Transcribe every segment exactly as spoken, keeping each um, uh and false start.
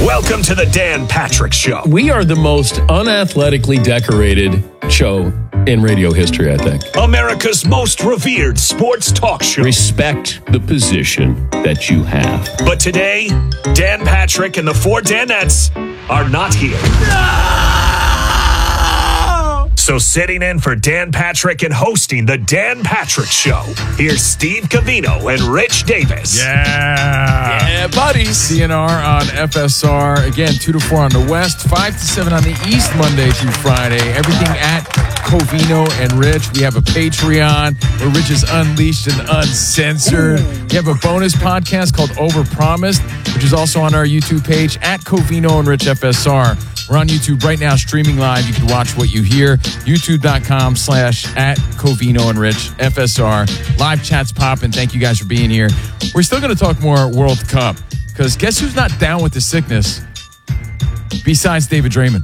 Welcome to the Dan Patrick Show. We are the most unathletically decorated show in radio history, I think. America's most revered sports talk show. Respect the position that you have. But today, Dan Patrick and the four Danettes are not here. No! So sitting in for Dan Patrick and hosting the Dan Patrick Show, here's Steve Covino and Rich Davis. Yeah. Yeah, buddies. C N R on F S R. Again, two to four on the West, five to seven on the East, Monday through Friday. Everything at Covino and Rich. We have a Patreon where Rich is unleashed and uncensored. Ooh. We have a bonus podcast called Overpromised, which is also on our YouTube page at Covino and Rich F S R. We're on YouTube right now, streaming live. You can watch what you hear. YouTube.com slash at Covino and Rich F S R. Live chats popping. Thank you guys for being here. We're still going to talk more World Cup because guess who's not down with the sickness besides David Draymond?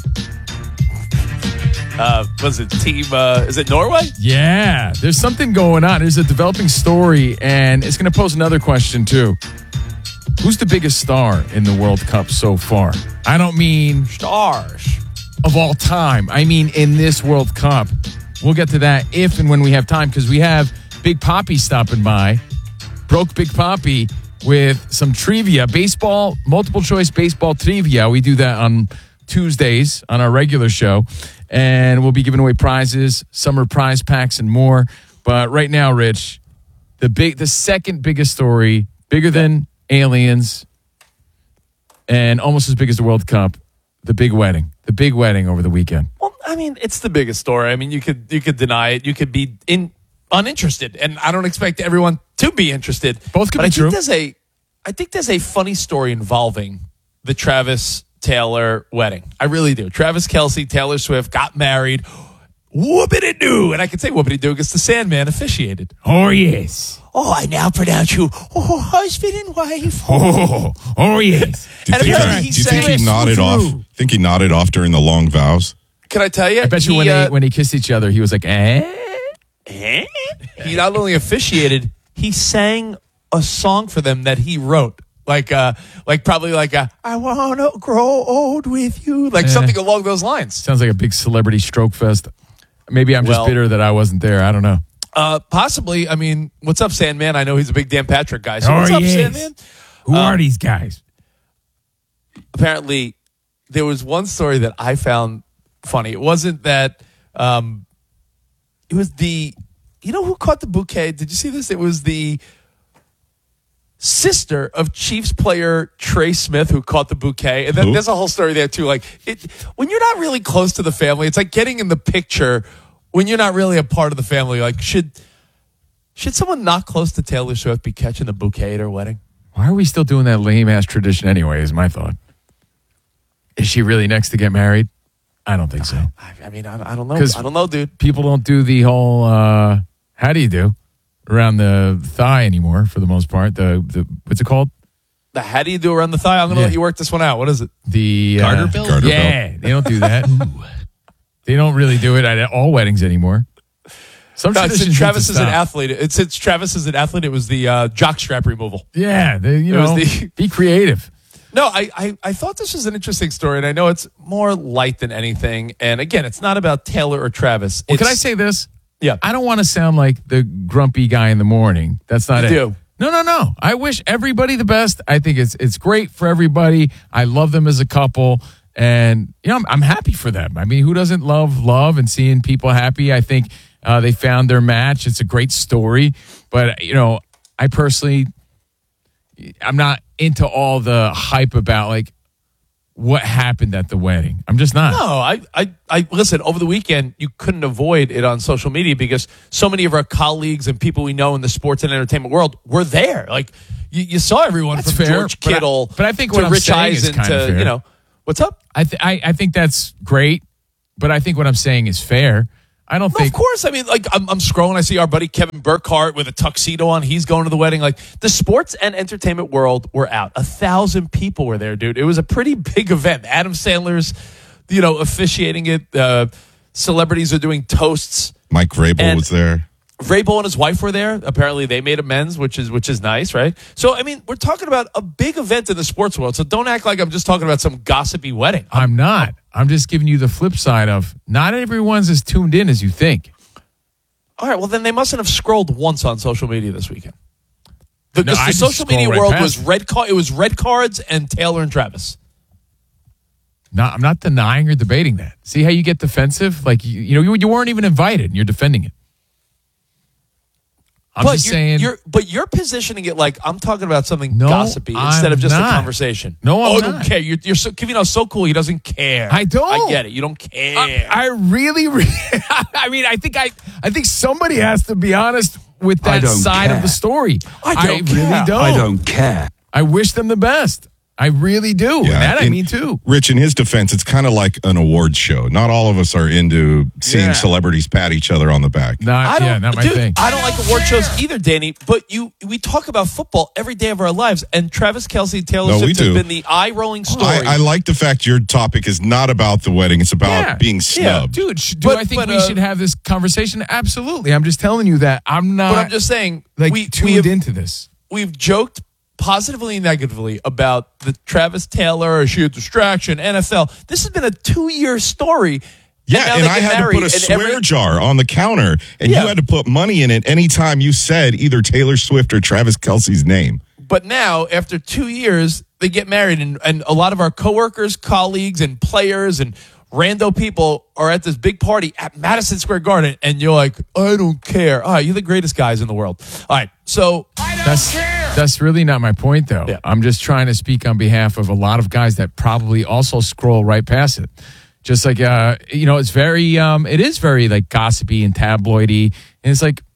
Uh, was it team, uh, is it Norway? Yeah, there's something going on. There's a developing story, and it's going to pose another question, too. Who's the biggest star in the World Cup so far? I don't mean stars of all time. I mean in this World Cup. We'll get to that if and when we have time because we have Big Poppy stopping by. Broke Big Poppy with some trivia. Baseball, multiple choice baseball trivia. We do that on Tuesdays on our regular show. And we'll be giving away prizes, summer prize packs, and more. But right now, Rich, the big, the second biggest story, bigger than aliens, and almost as big as the World Cup, the big wedding. The big wedding over the weekend. Well, I mean, it's the biggest story. I mean, you could you could deny it. You could be in uninterested, and I don't expect everyone to be interested. Both could but be I true. Think there's a, I think there's a funny story involving the Travis Taylor wedding. I really do. Travis Kelce, Taylor Swift got married. Whoopity-doo. And I can say whoopity-doo because the Sandman officiated. Oh, yes. Oh, I now pronounce you oh, husband and wife. Oh, oh yes. Do you And think, apparently he, he do you think sang- he nodded off? Think he nodded off during the long vows? Can I tell you? I bet you he, when, uh, they, when they kissed each other, he was like, eh? eh? He not only officiated, he sang a song for them that he wrote. Like, uh, like probably like a, I want to grow old with you. Like Eh. something along those lines. Sounds like a big celebrity stroke fest. Maybe I'm just Well- bitter that I wasn't there. I don't know. Uh, possibly. I mean, what's up, Sandman? I know he's a big Dan Patrick guy. So Oh, what's up, he is. Sandman? Who Um, are these guys? Apparently, there was one story that I found funny. It wasn't that, um, it was the, you know who caught the bouquet? Did you see this? It was the sister of Chiefs player Trey Smith who caught the bouquet. And then Who? there's a whole story there too. Like it, when you're not really close to the family, it's like getting in the picture when you're not really a part of the family. Like should, should someone not close to Taylor Swift be catching the bouquet at her wedding? Why are we still doing that lame-ass tradition anyway, is my thought. Is she really next to get married? I don't think so. I, I mean, I, I don't know. 'Cause- I don't know, dude. People don't do the whole, uh, how do you do, around the thigh anymore for the most part. The, the what's it called? The how do you do around the thigh? I'm going to Yeah. let you work this one out. What is it? The Garter uh, belt? Garter Yeah, belt. they don't do that. They don't really do it at all weddings anymore. Some No, since traditions Travis need is to an stop. athlete. It, since Travis is an athlete, it was the uh, jockstrap removal. Yeah, they, you It was know, the- be creative. No, I, I, I thought this was an interesting story, and I know it's more light than anything. And again, it's not about Taylor or Travis. Well, It's- can I say this? Yeah. I don't want to sound like the grumpy guy in the morning. That's not You it. do. No, no, no. I wish everybody the best. I think it's it's great for everybody. I love them as a couple, and you know, I'm, I'm happy for them. I mean, who doesn't love love and seeing people happy? I think uh, they found their match. It's a great story, but you know, I personally, I'm not into all the hype about like what happened at the wedding. I'm just not. No, I, I, I listen, over the weekend, you couldn't avoid it on social media because so many of our colleagues and people we know in the sports and entertainment world were there. Like, you, you saw everyone That's from fair, George but I- Kittle but I think to what I'm Rich saying is Eisen kinda to, fair. you know, what's up? I, th- I I think that's great, but I think what I'm saying is fair. I don't No, think. of course. I mean, like, I'm, I'm scrolling. I see our buddy Kevin Burkhardt with a tuxedo on. He's going to the wedding. Like, the sports and entertainment world were out. A thousand people were there, dude. It was a pretty big event. Adam Sandler's, you know, officiating it. Uh, celebrities are doing toasts. Mike Vrabel And- was there. Vrabel and his wife were there. Apparently, they made amends, which is which is nice, right? So, I mean, we're talking about a big event in the sports world. So don't act like I'm just talking about some gossipy wedding. I'm not. I'm just giving you the flip side of not everyone's as tuned in as you think. All right, well, then they mustn't have scrolled once on social media this weekend. The, No, the I just social scroll media right world past was it. red. Car- it was red cards and Taylor and Travis. No, I'm not denying or debating that. See how you get defensive? Like, you, you know, you, you weren't even invited and you're defending it. I'm but just you're, saying. you're, but you're positioning it like I'm talking about something No, gossipy instead I'm of just not. a conversation. No, I'm oh, I not. don't care. You're, you're so Kevino's so cool. He doesn't care. I don't. I get it. You don't care. I, I really, really I mean, I think I, I think somebody has to be honest with I that don't side care. of the story. I don't really care. don't. I don't care. I wish them the best. I really do. And that I in- mean too. Rich, in his defense, it's kind of like an award show. Not all of us are into seeing Yeah. celebrities pat each other on the back. Not, I don't, yeah, not my dude, thing. I don't like award shows either, Danny. But you, we talk about football every day of our lives, and Travis Kelce and Taylor No, we Swift have do. been the eye-rolling story. I, I like the fact your topic is not about the wedding. It's about Yeah. being snubbed. Dude, sh- do But- I think but, we uh, should have this conversation? Absolutely. I'm just telling you that I'm not but I'm just saying, like we, tuned we have, into this. we've joked positively and negatively about the Travis Taylor, she a distraction, N F L. This has been a two-year story. Yeah, now and they I get had to married, put a and swear every- jar on the counter, and Yeah. you had to put money in it anytime you said either Taylor Swift or Travis Kelce's name. But now, after two years, they get married, and, and a lot of our coworkers, colleagues, and players and rando people are at this big party at Madison Square Garden, and you're like, I don't care. All right, you're the greatest guys in the world. All right, so That's that's really not my point, though. Yeah. I'm just trying to speak on behalf of a lot of guys that probably also scroll right past it. Just like uh, you know, it's very, um, it is very like gossipy and tabloidy, and it's like,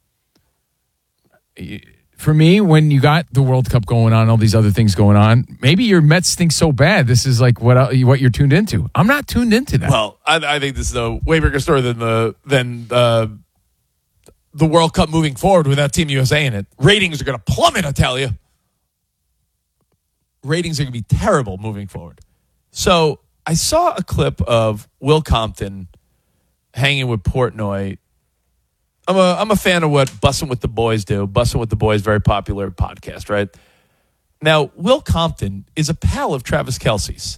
for me, when you got the World Cup going on, all these other things going on, maybe your Mets stink so bad. This is like what uh, what you're tuned into. I'm not tuned into that. well, I, I think this is a way bigger story than the than uh, the World Cup moving forward without Team U S A in it. Ratings are going to plummet, I tell you. Ratings are going to be terrible moving forward. So I saw a clip of Will Compton hanging with Portnoy. I'm a I'm a fan of what Bussin' with the Boys do. Bussin' with the Boys, very popular podcast, right? Now, Will Compton is a pal of Travis Kelce's.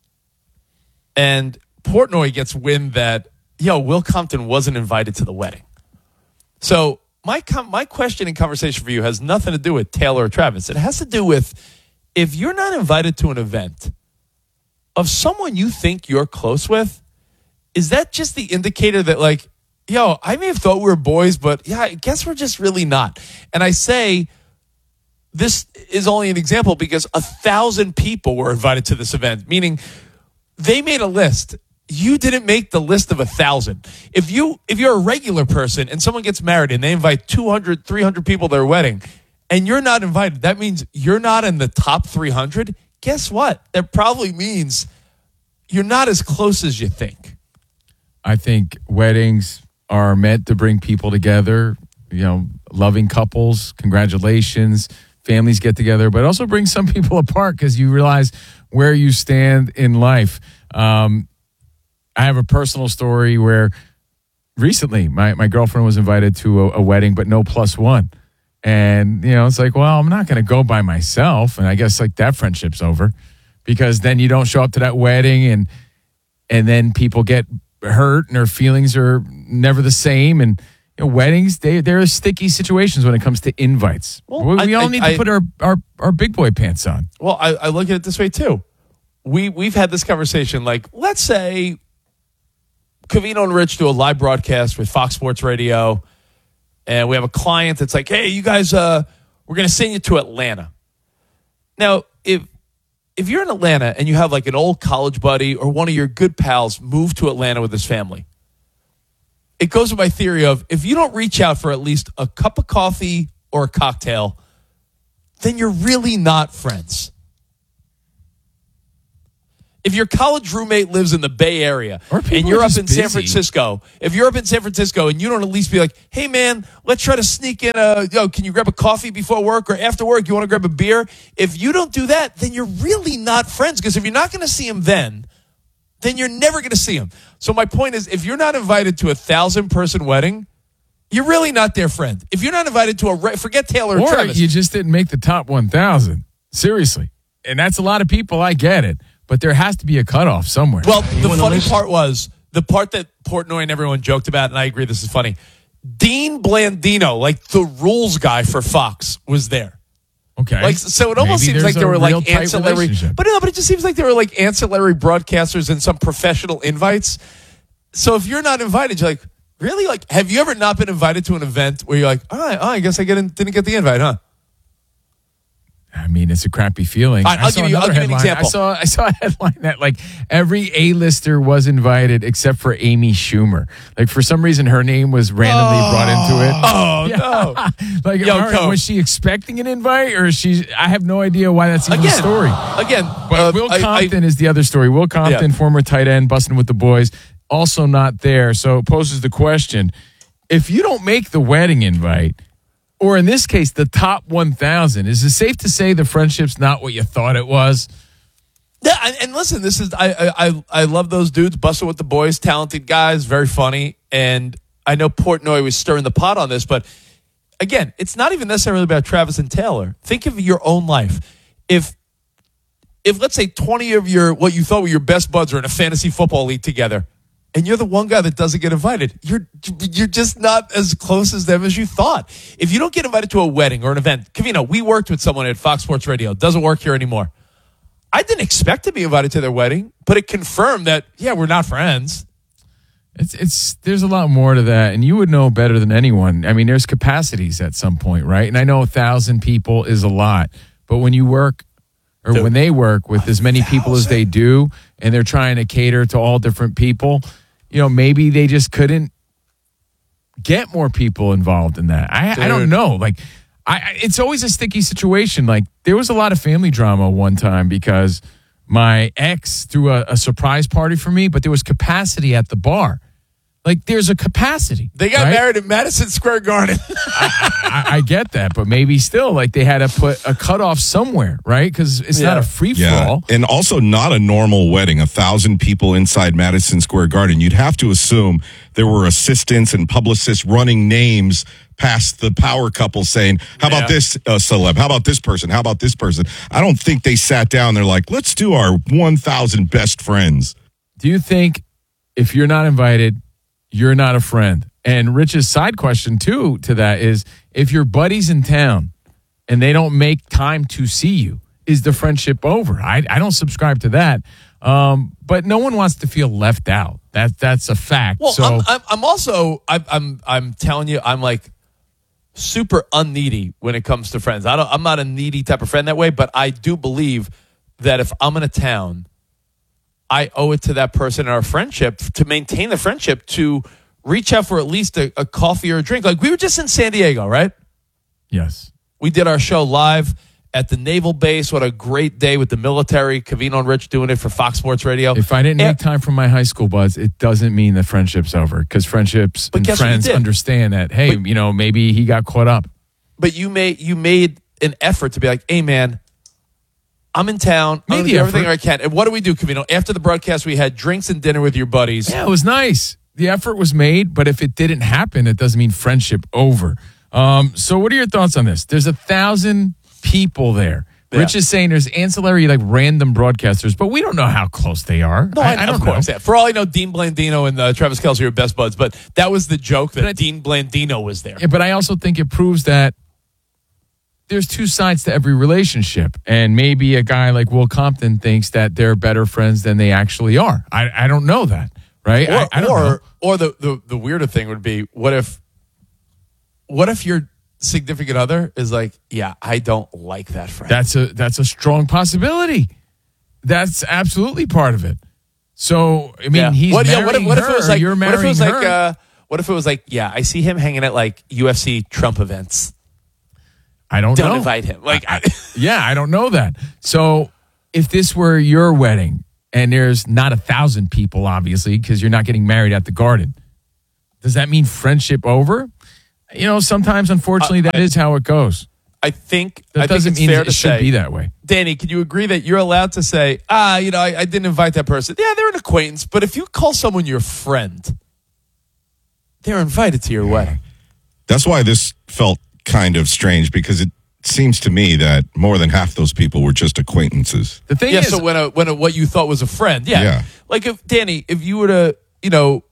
And Portnoy gets wind that, yo, Will Compton wasn't invited to the wedding. So my com- my question and conversation for you has nothing to do with Taylor or Travis. It has to do with if you're not invited to an event of someone you think you're close with, is that just the indicator that, like, yo, I may have thought we were boys, but yeah, I guess we're just really not. And I say this is only an example because a thousand people were invited to this event, meaning they made a list. You didn't make the list of a thousand. If you if you're a regular person and someone gets married and they invite two hundred, three hundred people to their wedding and you're not invited, that means you're not in the top three hundred. Guess what? That probably means you're not as close as you think. I think weddings are meant to bring people together, you know, loving couples, congratulations, families get together, but also bring some people apart because you realize where you stand in life. Um, I have a personal story where recently my, my girlfriend was invited to a, a wedding, but no plus one. And, you know, it's like, well, I'm not going to go by myself. And I guess like that friendship's over because then you don't show up to that wedding and and then people get hurt and their feelings are never the same. And you know, weddings, they, they're sticky situations when it comes to invites. Well, we we I- all I- need I- to put our, our, our big boy pants on. Well, I, I look at it this way too. We we've had this conversation. Like, let's say Covino and Rich do a live broadcast with Fox Sports Radio, and we have a client that's like, "Hey, you guys, uh, we're going to send you to Atlanta." Now, if if you're in Atlanta and you have like an old college buddy or one of your good pals move to Atlanta with his family, it goes with my theory of if you don't reach out for at least a cup of coffee or a cocktail, then you're really not friends. If your college roommate lives in the Bay Area Or people and you're are up just in San busy. Francisco, if you're up in San Francisco and you don't at least be like, hey, man, let's try to sneak in a, yo, can you grab a coffee before work or after work? You want to grab a beer? If you don't do that, then you're really not friends because if you're not going to see him then, then you're never going to see him. So my point is, if you're not invited to a thousand person wedding, you're really not their friend. If you're not invited to a re- forget Taylor or Or Travis. you just didn't make the top one thousand. Seriously. And that's a lot of people. I get it. But there has to be a cutoff somewhere. Well, the funny part was the part that Portnoy and everyone joked about, and I agree this is funny. Dean Blandino, like the rules guy for Fox, was there. Okay. Like, so it almost Maybe seems like there's there a were real like tight ancillary, relationship. but no, but it just seems like there were like ancillary broadcasters and some professional invites. So if you're not invited, you're like, really? Like, have you ever not been invited to an event where you're like, all right, oh, I guess I get in, didn't get the invite, huh? I mean, it's a crappy feeling. All right, I'll I saw give you- I'll another give you an headline. example. I saw, I saw a headline that like every A-lister was invited except for Amy Schumer. Like for some reason, her name was randomly brought into it. Oh, no. Like, Yo, all right, Cope. was she expecting an invite, or is she? I have no idea why that's even Again, a story. again, But uh, Will I- I- Compton is the other story. Will Compton, Yeah. former tight end, busting with the boys, also not there. So it poses the question: if you don't make the wedding invite, or in this case, the top one thousand, is it safe to say the friendship's not what you thought it was? Yeah, and, and listen, this is I, I I love those dudes, busting with the boys, talented guys, very funny, and I know Portnoy was stirring the pot on this, but again, it's not even necessarily about Travis and Taylor. Think of your own life. If if let's say twenty of your what you thought were your best buds are in a fantasy football league together, and you're the one guy that doesn't get invited, you're you're just not as close as them as you thought. If you don't get invited to a wedding or an event, Covino, we worked with someone at Fox Sports Radio. Doesn't work here anymore. I didn't expect to be invited to their wedding, but it confirmed that, yeah, we're not friends. It's it's there's a lot more to that, and you would know better than anyone. I mean, there's capacities at some point, right? And I know a thousand people is a lot, but when you work or Dude, when they work with as many people as they do, and they're trying to cater to all different people, you know, maybe they just couldn't get more people involved in that. I I don't Dude. know. Like, I I- it's always a sticky situation. Like, there was a lot of family drama one time because my ex threw a, a surprise party for me, but there was capacity at the bar. Like, there's a capacity. They got right? married in Madison Square Garden. I, I get that, but maybe still, like, they had to put a cutoff somewhere, right? Because it's not Yeah. a free for Yeah, all. and also not a normal wedding. A thousand people inside Madison Square Garden. You'd have to assume there were assistants and publicists running names past the power couple saying, how about Yeah. this uh, celeb? How about this person? How about this person? I don't think they sat down. They're like, let's do our one thousand best friends. Do you think if you're not invited, you're not a friend? And Rich's side question, too, to that is, if your buddy's in town and they don't make time to see you, is the friendship over? I, I don't subscribe to that. Um, but no one wants to feel left out. That That's a fact. Well, so I'm, I'm, I'm also, I'm, I'm, I'm telling you, I'm like super unneedy when it comes to friends. I don't, I'm not a needy type of friend that way, but I do believe that if I'm in a town, I owe it to that person in our friendship to maintain the friendship to reach out for at least a, a coffee or a drink. Like, we were just in San Diego, right? yes. We did our show live at the Naval Base. What a great day with the military. Covino and Rich doing it for Fox Sports Radio. If I didn't And- make time for my high school buds, it doesn't mean the friendship's over, because friendships But and guess what you friends did? understand that, hey, But- you know, maybe he got caught up. but you made you made an effort to be like, hey man, I'm in town. I'm Made gonna the do everything effort. I can. And what do we do, Covino? After the broadcast, we had drinks and dinner with your buddies. Yeah, it was nice. The effort was made, but if it didn't happen, it doesn't mean friendship over. Um, so what are your thoughts on this? There's a thousand people there. Yeah. Rich is saying there's ancillary, like random broadcasters, but we don't know how close they are. No, I, I don't of course. know. Yeah. For all I know, Dean Blandino and uh, Travis Kelce are best buds, but that was the joke that But I- Dean Blandino was there. Yeah, but I also think it proves that there's two sides to every relationship. And maybe a guy like Will Compton thinks that they're better friends than they actually are. I, I don't know that, right? Or, I, I don't or, know. or the, the, the weirder thing would be, what if, what if your significant other is like, yeah, I don't like that friend. That's a that's a strong possibility. That's absolutely part of it. So I mean, Yeah. he's what, yeah, marrying what if, what if her. it was like, You're what marrying if it was her. like, uh, what if it was like, yeah, I see him hanging at like U F C Trump events. I don't, Don't know. invite him. Like, I, Yeah, I don't know that. So if this were your wedding and there's not a thousand people, obviously, because you're not getting married at the Garden, does that mean friendship over? You know, sometimes, unfortunately, that is how it goes. I think That I think doesn't it's mean fair it to should say, be that way. Danny, can you agree that you're allowed to say, ah, you know, I, I didn't invite that person. Yeah, they're an acquaintance, but if you call someone your friend, they're invited to your wedding. That's why this felt kind of strange, because it seems to me that more than half those people were just acquaintances. The thing yeah, is, so when a, when a, what you thought was a friend, yeah. Yeah. Like if Danny, if you were to, you know,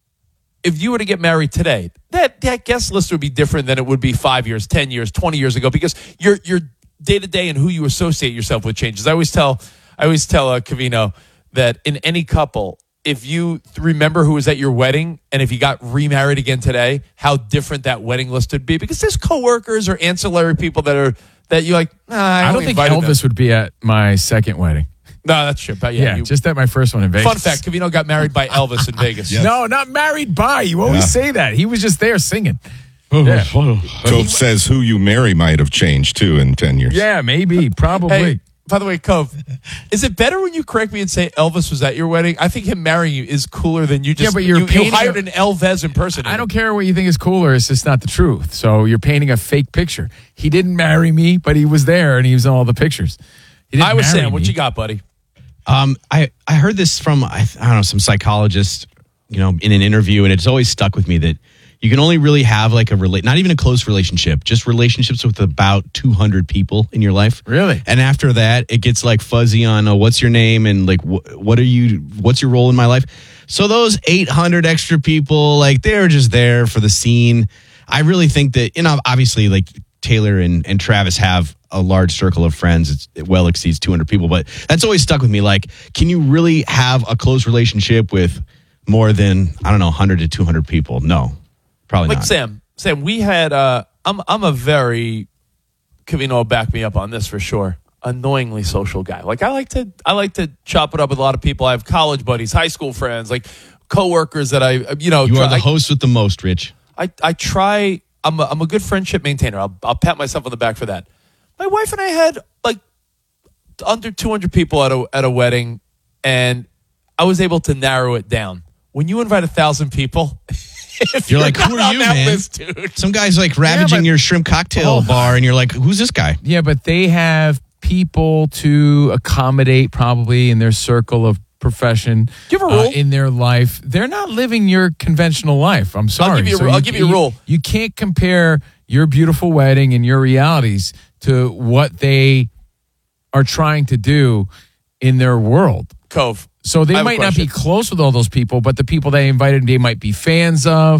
if you were to get married today, that that guest list would be different than it would be five years, ten years, twenty years ago, because your your day to day and who you associate yourself with changes. I always tell, I always tell uh, Covino that in any couple, if you remember who was at your wedding and if you got remarried again today, how different that wedding list would be, because there's coworkers or ancillary people that are that you're like, nah, I, I don't think invited Elvis them. would be at my second wedding. No, that's true. But yeah, Yeah, you, just at my first one in Vegas. fun fact: Covino got married by Elvis in Vegas. Yes. No, not married by. You always Yeah. say that. He was just there singing. Yeah. Cove says who you marry might have changed too in ten years. Yeah, maybe, probably. Hey, by the way, Cove, is it better when you correct me and say Elvis was at your wedding? I think him marrying you is cooler than you just. Yeah, but you're you, you painting hired a- an Elvis impersonator. I don't care what you think is cooler. It's just not the truth. So you're painting a fake picture. He didn't marry me, but he was there and he was in all the pictures. He didn't I was marry saying, what me. you got, buddy? Um, I, I heard this from, I, I don't know, some psychologist, you know, in an interview, and it's always stuck with me that you can only really have like a relate, not even a close relationship, just relationships with about two hundred people in your life. Really? And after that, it gets like fuzzy on uh, what's your name and like wh- what are you, what's your role in my life? So those eight hundred extra people, like they're just there for the scene. I really think that, you know, obviously like Taylor and, and Travis have a large circle of friends. It's, it well exceeds two hundred people, but that's always stuck with me. Like, can you really have a close relationship with more than, I don't know, one hundred to two hundred people? No, probably Like not. Sam, Sam, we had. Uh, I'm I'm a very Covino will back me up on this for sure. Annoyingly social guy. Like I like to I like to chop it up with a lot of people. I have college buddies, high school friends, like coworkers that I you know. You try, are the I, host with the most, Rich. I I try. I'm a, I'm a good friendship maintainer. I'll I'll pat myself on the back for that. My wife and I had like under two hundred people at a at a wedding, and I was able to narrow it down. When you invite a thousand people, if You're like, not who on are you, that man? list, dude? Some guy's like ravaging but- your shrimp cocktail Oh. bar, and you're like, who's this guy? Yeah, but they have people to accommodate probably in their circle of profession. Do you have a uh, rule? in their life? They're not living your conventional life. I'm sorry. give you a So ru- I'll give you a rule. You can't compare your beautiful wedding and your realities to what they are trying to do in their world. Cove. So they I have a might not be question. close with all those people, but the people they invited, they might be fans of.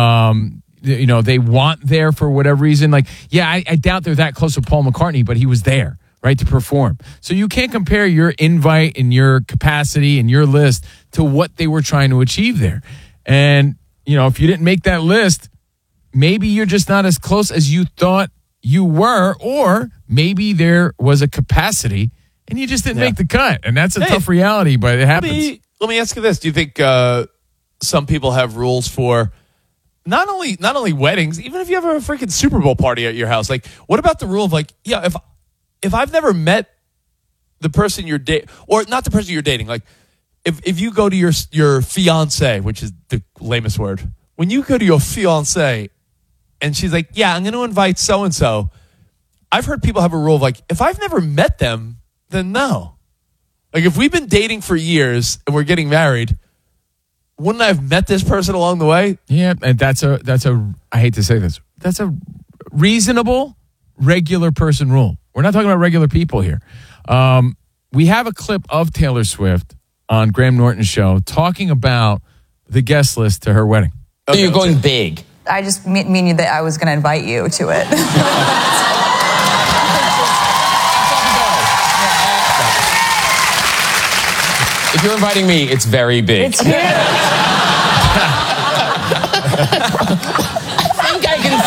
Um, you know, they want there for whatever reason. Like, yeah, I, I doubt they're that close to Paul McCartney, but he was there, right, to perform. So you can't compare your invite and your capacity and your list to what they were trying to achieve there. And, you know, if you didn't make that list, maybe you're just not as close as you thought you were, or maybe there was a capacity and you just didn't Yeah. make the cut. And that's a Hey, tough reality, but it Let happens. me, let me ask you this. Do you think uh, some people have rules for not only not only weddings, even if you have a freaking Super Bowl party at your house? Like, what about the rule of like, yeah, if if I've never met the person you're dating, or not the person you're dating, like if if you go to your your fiance, which is the lamest word, when you go to your fiance and she's like, yeah, I'm going to invite so and so. I've heard people have a rule of like, if I've never met them, then no. Like if we've been dating for years and we're getting married, wouldn't I have met this person along the way? Yeah, and that's a that's a I hate to say this. That's a reasonable regular person rule. We're not talking about regular people here. Um, we have a clip of Taylor Swift on Graham Norton's show talking about the guest list to her wedding. So you're going big. I just me- mean you that I was going to invite you to it. If you're inviting me, it's very big. It's huge. I think I can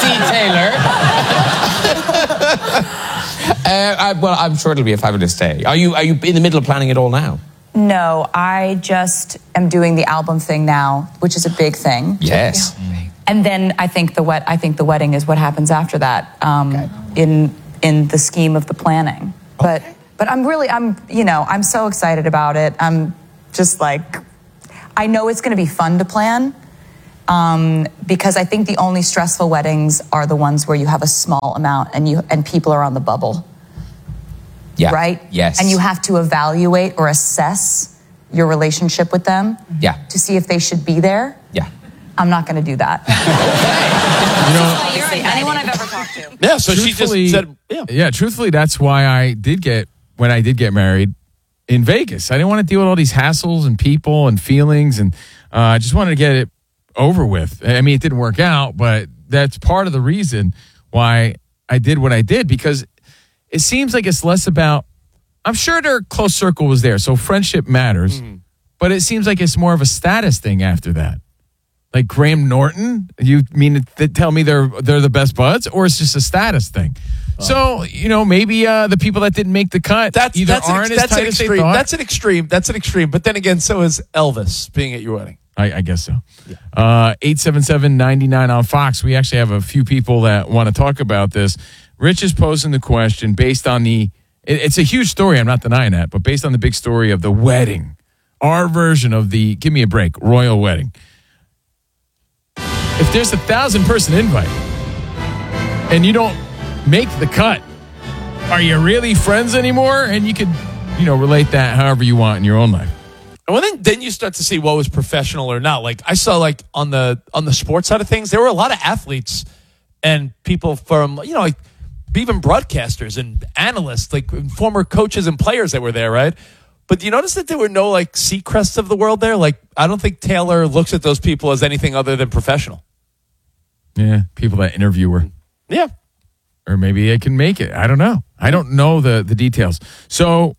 see Taylor. uh, I, well, I'm sure it'll be a fabulous day. Are you are you in the middle of planning it all now? No, I just am doing the album thing now, which is a big thing. Yes. And then I think the wet. I think the wedding is what happens after that. Um, in in the scheme of the planning, but but I'm really I'm you know I'm so excited about it. I'm just like I know it's going to be fun to plan. Um, because I think the only stressful weddings are the ones where you have a small amount and you and people are on the bubble. Yeah. Right? Yes. And you have to evaluate or assess your relationship with them Yeah. to see if they should be there. Yeah. I'm not going to do that. You know, Honestly, anyone I've ever talked to. Yeah, so she just truthfully- said, yeah. yeah, truthfully, that's why I did get, when I did get married in Vegas. I didn't want to deal with all these hassles and people and feelings, and uh, I just wanted to get it over with. I mean, it didn't work out, but that's part of the reason why I did what I did, because it seems like it's less about, I'm sure their close circle was there, so friendship matters, mm-hmm. but it seems like it's more of a status thing after that. Like Graham Norton, you mean to tell me they're they're the best buds, or it's just a status thing? Oh. So, you know, maybe uh, the people that didn't make the cut that's, either that's aren't an, as that's tight an as they extreme. thought. That's an extreme. That's an extreme. But then again, so is Elvis being at your wedding. I, I guess so. Yeah. Uh, eight seven seven, nine nine on Fox. We actually have a few people that want to talk about this. Rich is posing the question based on the, it, it's a huge story, I'm not denying that, but based on the big story of the wedding, our version of the, give me a break, royal wedding. If there's a thousand person invite and you don't make the cut, are you really friends anymore? And you could, you know, relate that however you want in your own life. And well, then, then you start to see what was professional or not. Like I saw, like on the on the sports side of things, there were a lot of athletes and people from, you know, like even broadcasters and analysts, like former coaches and players that were there, right? But do you notice that there were no like Seacrests of the world there? Like I don't think Taylor looks at those people as anything other than professional. Yeah, people that interview her. Yeah. Or maybe they can make it. I don't know. I don't know the, the details. So,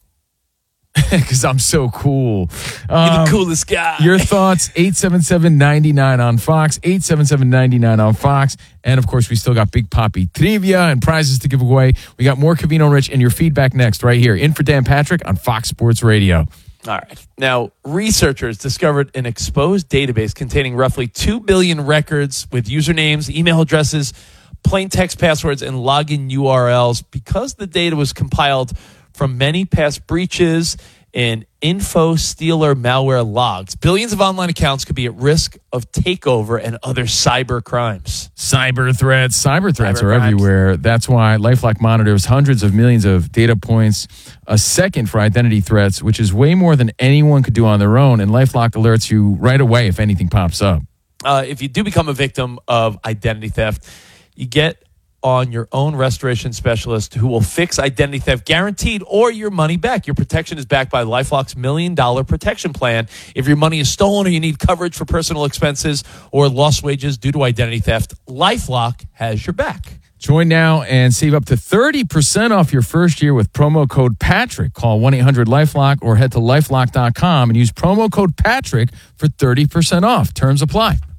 because I'm so cool. Um, You're the coolest guy. Your thoughts, eight seven seven, nine nine on Fox, eight seven seven, nine nine on Fox. And, of course, we still got Big Papi trivia and prizes to give away. We got more Covino and Rich and your feedback next right here. In for Dan Patrick on Fox Sports Radio. All right. Now, researchers discovered an exposed database containing roughly two billion records with usernames, email addresses, plain text passwords, and login U R Ls because the data was compiled from many past breaches and info stealer malware logs. Billions of online accounts could be at risk of takeover and other cyber crimes. Cyber threats. Cyber threats Cyber are crimes. everywhere. That's why LifeLock monitors hundreds of millions of data points a second for identity threats, which is way more than anyone could do on their own. And LifeLock alerts you right away if anything pops up. Uh, if you do become a victim of identity theft, you get on your own restoration specialist who will fix identity theft guaranteed or your money back. Your protection is backed by LifeLock's million dollar protection plan. If your money is stolen or you need coverage for personal expenses or lost wages due to identity theft, LifeLock has your back. Join now and save up to thirty percent off your first year with promo code Patrick. Call one eight hundred LifeLock or head to lifelock dot com and use promo code Patrick for thirty percent off. Terms apply.